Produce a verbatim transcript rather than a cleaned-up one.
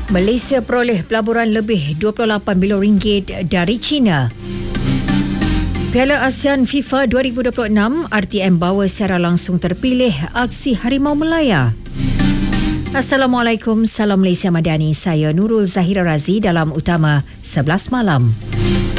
Malaysia peroleh pelaburan lebih dua puluh lapan bilion ringgit dari China. Piala ASEAN FIFA dua ribu dua puluh enam, R T M bawa secara langsung terpilih aksi Harimau Melaya. Assalamualaikum, salam Malaysia Madani. Saya Nurul Zahira Razi dalam Utama sebelas Malam.